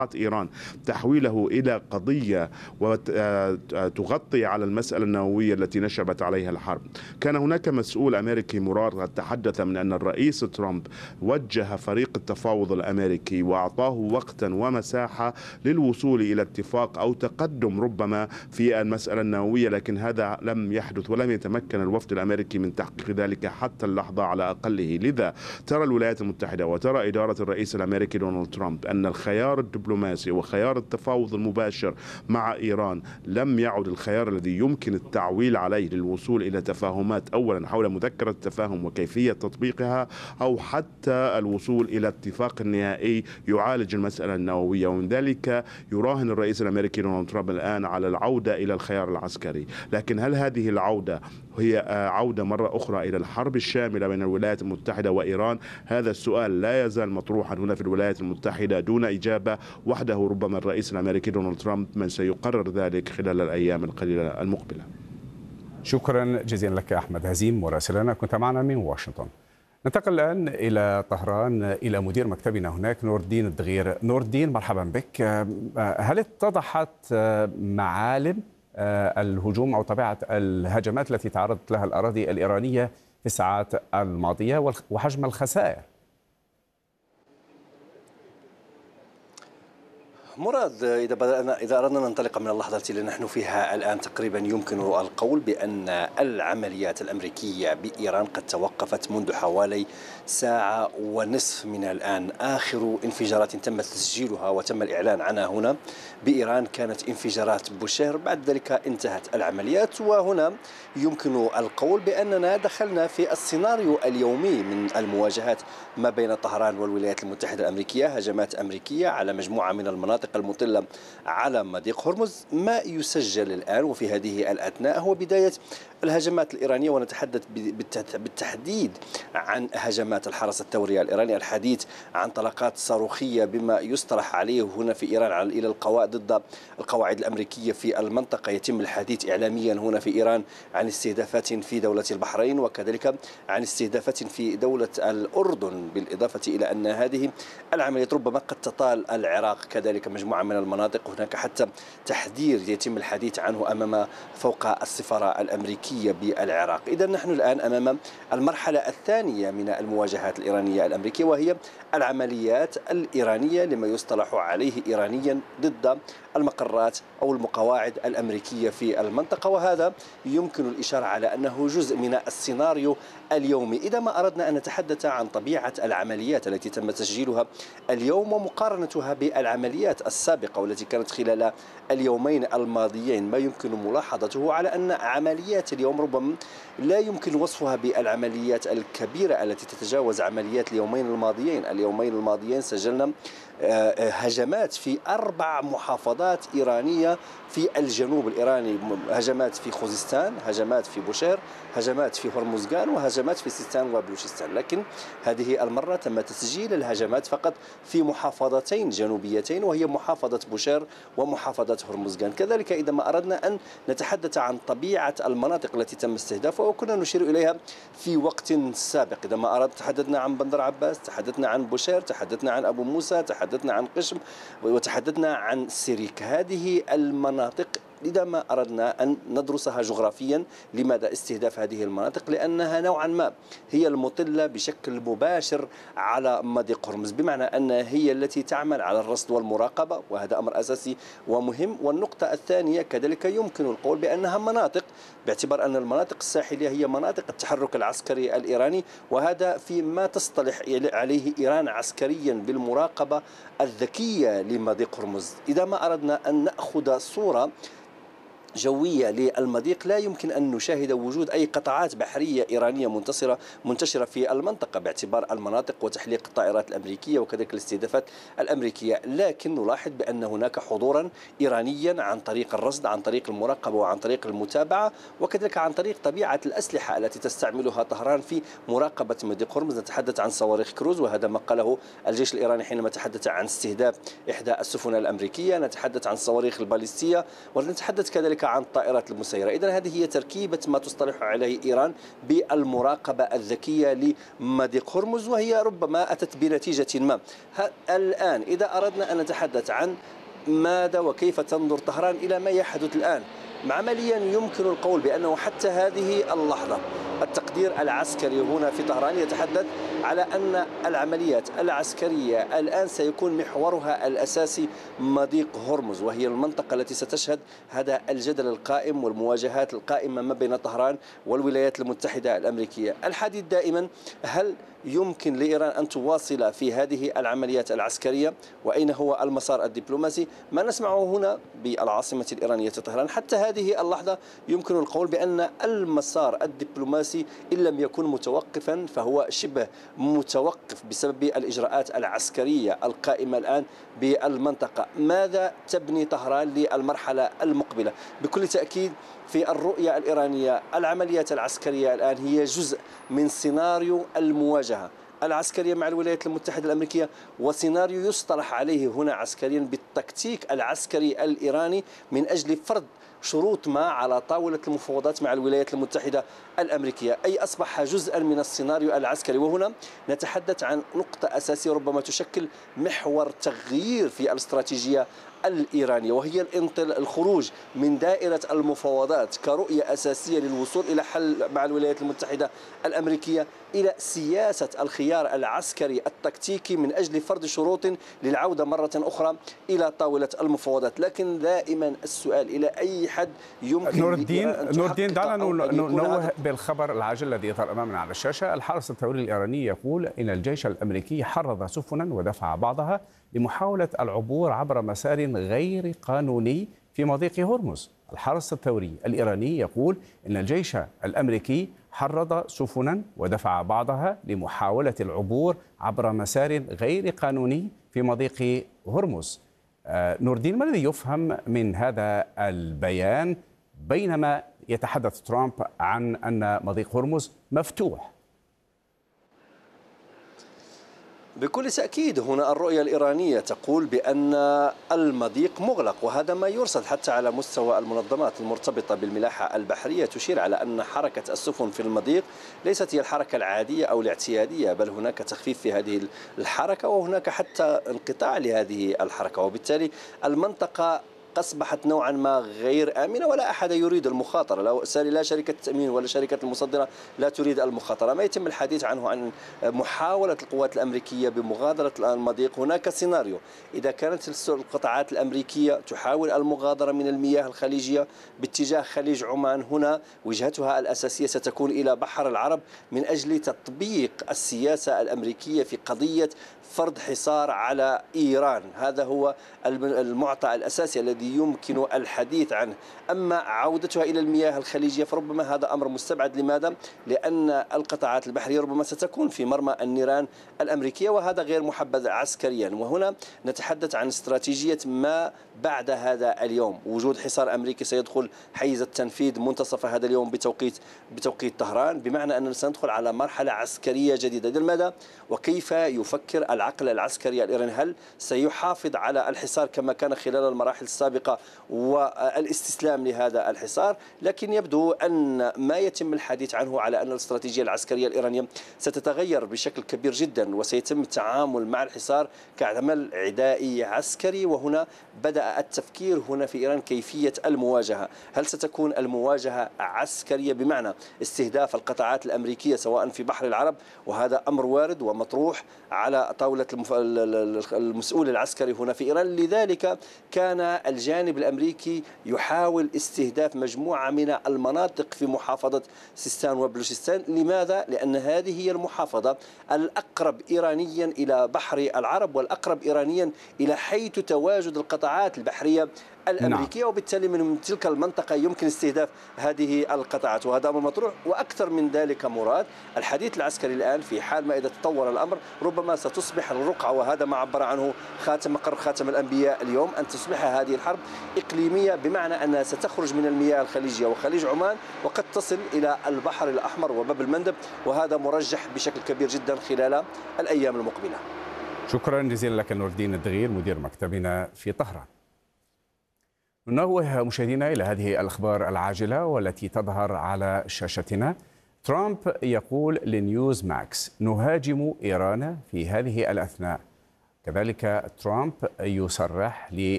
إيران تحويله إلى قضية وتغطي على المسألة النووية التي نشبت عليها الحرب. كان هناك مسؤول أمريكي مرار تحدث من أن الرئيس ترامب وجه فريق التفاوض الأمريكي وأعطاه وقتا ومساحة للوصول إلى اتفاق أو تقدم ربما في المسألة النووية، لكن هذا لم يحدث ولم يتمكن الوفد الأمريكي من تحقيق ذلك حتى اللحظة على أقله. لذا ترى الولايات المتحدة وترى إدارة الرئيس الأمريكي دونالد ترامب أن الخيار الدبلوماسي وخيار التفاوض المباشر مع إيران لم يعد الخيار الذي يمكن التعويل عليه للوصول إلى تفاهمات، أولا حول مذكرة التفاهم وكيفية تطبيقها، أو حتى الوصول إلى اتفاق نهائي يعالج المسألة النووية. ومن ذلك يراهن الرئيس الأمريكي دونالد ترامب الآن على العودة إلى الخيار العسكري. لكن هل هذه العودة هي عودة مرة أخرى إلى الحرب الشاملة بين الولايات المتحدة وإيران؟ هذا السؤال لا يزال مطروحا هنا في الولايات المتحدة دون إجابة. وحده ربما الرئيس الأمريكي دونالد ترامب من سيقرر ذلك خلال الأيام القليلة المقبلة. شكرا جزيلا لك أحمد هزيم مراسلنا، كنت معنا من واشنطن. ننتقل الآن إلى طهران إلى مدير مكتبنا هناك نور الدين الدغير. نور الدين مرحبا بك. هل اتضحت معالم الهجوم أو طبيعة الهجمات التي تعرضت لها الأراضي الإيرانية في الساعات الماضية وحجم الخسائر؟ مراد، إذا أردنا ننطلق من اللحظة التي نحن فيها الآن تقريبا يمكن القول بأن العمليات الأمريكية بإيران قد توقفت منذ حوالي ساعة ونصف من الآن. آخر انفجارات تم تسجيلها وتم الإعلان عنها هنا بإيران كانت انفجارات بوشير، بعد ذلك انتهت العمليات. وهنا يمكن القول بأننا دخلنا في السيناريو اليومي من المواجهات ما بين طهران والولايات المتحدة الأمريكية، هجمات أمريكية على مجموعة من المناطق المطلة على مضيق هرمز. ما يسجل الآن وفي هذه الأثناء هو بداية الهجمات الإيرانية، ونتحدث بالتحديد عن هجمات الحرس الثوري الإيراني، الحديث عن طلقات صاروخية بما يصطلح عليه هنا في إيران إلى القواعد ضد القواعد الأمريكية في المنطقة. يتم الحديث إعلاميا هنا في إيران عن استهدافات في دولة البحرين وكذلك عن استهدافات في دولة الأردن، بالإضافة إلى أن هذه العمليات ربما قد تطال العراق كذلك مجموعة من المناطق. هناك حتى تحذير يتم الحديث عنه أمام فوق السفارة الأمريكية بالعراق. إذا نحن الآن أمام المرحلة الثانية من المواجهات الإيرانية الأمريكية، وهي العمليات الإيرانية لما يصطلح عليه إيرانيا ضد المقرات أو المقواعد الأمريكية في المنطقة، وهذا يمكن الإشارة على أنه جزء من السيناريو اليومي. إذا ما أردنا أن نتحدث عن طبيعة العمليات التي تم تسجيلها اليوم ومقارنتها بالعمليات السابقة والتي كانت خلال اليومين الماضيين، ما يمكن ملاحظته على أن عمليات اليوم ربما لا يمكن وصفها بالعمليات الكبيرة التي تتجاوز عمليات اليومين الماضيين. اليومين الماضيين سجلنا هجمات في 4 محافظات إيرانية في الجنوب الإيراني، هجمات في خوزستان، هجمات في بوشير، هجمات في هرمزغان، وهجمات في سيستان وبلوشستان. لكن هذه المرة تم تسجيل الهجمات فقط في محافظتين جنوبيتين، وهي محافظة بوشير ومحافظة هرمزغان. كذلك إذا ما أردنا أن نتحدث عن طبيعة المناطق التي تم استهدافها وكنا نشير إليها في وقت سابق، إذا ما أردت تحدثنا عن بندر عباس، تحدثنا عن بوشير، تحدثنا عن أبو موسى، تحدثنا عن قشم، وتحدثنا عن سيريك. هذه المناطق إذا ما أردنا أن ندرسها جغرافيا، لماذا استهداف هذه المناطق؟ لأنها نوعا ما هي المطلة بشكل مباشر على مضيق هرمز، بمعنى أن هي التي تعمل على الرصد والمراقبة، وهذا أمر أساسي ومهم. والنقطة الثانية كذلك يمكن القول بأنها مناطق، باعتبار أن المناطق الساحلية هي مناطق التحرك العسكري الإيراني، وهذا فيما تصطلح عليه إيران عسكريا بالمراقبة الذكية لمضيق هرمز. إذا ما أردنا أن نأخذ صورة جوية للمضيق لا يمكن أن نشاهد وجود أي قطعات بحرية إيرانية منتشرة في المنطقة باعتبار المناطق وتحليق الطائرات الأمريكية وكذلك الاستهدافات الأمريكية، لكن نلاحظ بأن هناك حضورا إيرانيا عن طريق الرصد، عن طريق المراقبة، وعن طريق المتابعة، وكذلك عن طريق طبيعة الأسلحة التي تستعملها طهران في مراقبة مضيق هرمز. نتحدث عن صواريخ كروز، وهذا ما قاله الجيش الإيراني حينما تحدث عن استهداف إحدى السفن الأمريكية. نتحدث عن الصواريخ الباليستية، ونتحدث كذلك وكذلك عن الطائرات المسيرة. إذن هذه هي تركيبة ما تصطلح عليه إيران بالمراقبة الذكية لمضيق هرمز، وهي ربما أتت بنتيجة ما. الآن إذا أردنا أن نتحدث عن ماذا وكيف تنظر طهران إلى ما يحدث الآن، عمليا يمكن القول بأنه حتى هذه اللحظة التقدير العسكري هنا في طهران يتحدث على أن العمليات العسكرية الآن سيكون محورها الأساسي مضيق هرمز، وهي المنطقة التي ستشهد هذا الجدل القائم والمواجهات القائمة ما بين طهران والولايات المتحدة الأمريكية. الحديث دائما هل يمكن لإيران أن تواصل في هذه العمليات العسكرية، وأين هو المسار الدبلوماسي؟ ما نسمعه هنا بالعاصمة الإيرانية طهران حتى هذه اللحظة يمكن القول بأن المسار الدبلوماسي إن لم يكن متوقفا فهو شبه متوقف بسبب الإجراءات العسكرية القائمة الآن بالمنطقة. ماذا تبني طهران للمرحلة المقبلة؟ بكل تأكيد في الرؤية الإيرانية العمليات العسكرية الآن هي جزء من سيناريو المواجهة العسكرية مع الولايات المتحدة الأمريكية، وسيناريو يصطلح عليه هنا عسكريا بالتكتيك العسكري الإيراني من أجل فرض شروط ما على طاولة المفاوضات مع الولايات المتحدة الأمريكية، أي أصبح جزءا من السيناريو العسكري. وهنا نتحدث عن نقطة أساسية ربما تشكل محور تغيير في الاستراتيجية الإيرانية، وهي الخروج من دائرة المفاوضات كرؤية أساسية للوصول إلى حل مع الولايات المتحدة الأمريكية إلى سياسة الخيار العسكري التكتيكي من أجل فرض شروط للعودة مرة أخرى إلى طاولة المفاوضات. لكن دائما السؤال إلى أي حد يمكن نور الدين دعنا ننوه بالخبر العاجل الذي يظهر أمامنا على الشاشة. الحرس الثوري الإيراني يقول إن الجيش الأمريكي حرض سفنا ودفع بعضها لمحاولة العبور عبر مسار غير قانوني في مضيق هرمز. الحرس الثوري الإيراني يقول إن الجيش الأمريكي حرض سفنا ودفع بعضها لمحاولة العبور عبر مسار غير قانوني في مضيق هرمز. نور الدين، ما الذي يفهم من هذا البيان بينما يتحدث ترامب عن أن مضيق هرمز مفتوح؟ بكل تأكيد هنا الرؤية الإيرانية تقول بأن المضيق مغلق، وهذا ما يرصد حتى على مستوى المنظمات المرتبطة بالملاحة البحرية، تشير على أن حركة السفن في المضيق ليست هي الحركة العادية أو الاعتيادية، بل هناك تخفيف في هذه الحركة وهناك حتى انقطاع لهذه الحركة، وبالتالي المنطقة أصبحت نوعا ما غير آمنة ولا أحد يريد المخاطرة. لا شركة التأمين ولا شركة المصدرة لا تريد المخاطرة. ما يتم الحديث عنه عن محاولة القوات الأمريكية بمغادرة المضيق. هناك سيناريو إذا كانت القطاعات الأمريكية تحاول المغادرة من المياه الخليجية باتجاه خليج عمان، هنا وجهتها الأساسية ستكون إلى بحر العرب من أجل تطبيق السياسة الأمريكية في قضية فرض حصار على إيران. هذا هو المعطى الأساسي الذي يمكن الحديث عنه. أما عودتها إلى المياه الخليجية فربما هذا أمر مستبعد. لماذا؟ لأن القطاعات البحرية ربما ستكون في مرمى النيران الأمريكية، وهذا غير محبذ عسكريا. وهنا نتحدث عن استراتيجية ما بعد هذا اليوم. وجود حصار أمريكي سيدخل حيز التنفيذ منتصف هذا اليوم بتوقيت طهران، بمعنى أننا سندخل على مرحلة عسكرية جديدة. لماذا؟ وكيف يفكر العقل العسكري الإيراني؟ هل سيحافظ على الحصار كما كان خلال المراحل السابقة والاستسلام لهذا الحصار؟ لكن يبدو أن ما يتم الحديث عنه على أن الاستراتيجية العسكرية الإيرانية ستتغير بشكل كبير جدا، وسيتم التعامل مع الحصار كعمل عدائي عسكري. وهنا بدأ التفكير هنا في إيران كيفية المواجهة. هل ستكون المواجهة عسكرية بمعنى استهداف القطاعات الأمريكية سواء في بحر العرب، وهذا أمر وارد ومطروح على طاولة المسؤول العسكري هنا في إيران. لذلك كان الجانب الأمريكي يحاول استهداف مجموعة من المناطق في محافظة سيستان وبلوشستان. لماذا؟ لأن هذه هي المحافظة الأقرب إيرانيا إلى بحر العرب والأقرب إيرانيا إلى حيث تواجد القطاعات البحرية الأمريكية، وبالتالي من تلك المنطقة يمكن استهداف هذه القطاعات، وهذا أمر مطروح. وأكثر من ذلك مراد، الحديث العسكري الآن في حال ما إذا تطور الأمر ربما ستصبح الرقعة، وهذا ما عبر عنه خاتم الأنبياء اليوم، أن تصبح هذه الحرب إقليمية، بمعنى أنها ستخرج من المياه الخليجية وخليج عمان وقد تصل إلى البحر الأحمر وباب المندب، وهذا مرجح بشكل كبير جدا خلال الأيام المقبلة. شكرا جزيلا لك نور الدين الدغير مدير مكتبنا في طهران. ننوه مشاهدينا إلى هذه الأخبار العاجلة والتي تظهر على شاشتنا. ترامب يقول لنيوز ماكس: نهاجم إيران في هذه الأثناء. كذلك ترامب يصرح